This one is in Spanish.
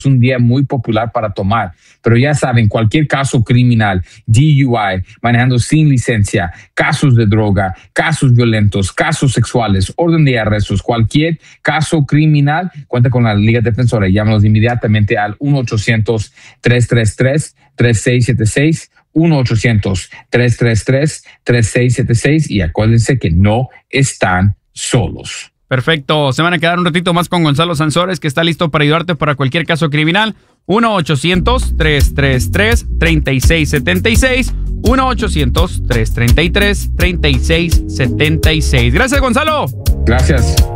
un día muy popular para tomar, pero ya saben, cualquier caso criminal, DUI, manejando sin licencia, casos de droga, casos violentos, casos sexuales, orden de arrestos, cualquier caso criminal, cuenta con la Liga Defensora. Llámanos inmediatamente al 1-800-333-3676, 1-800-333-3676 y acuérdense que no están solos. Perfecto, se van a quedar un ratito más con Gonzalo Sansores, que está listo para ayudarte para cualquier caso criminal. 1-800-333-3676, 1-800-333-3676. Gracias, Gonzalo. Gracias.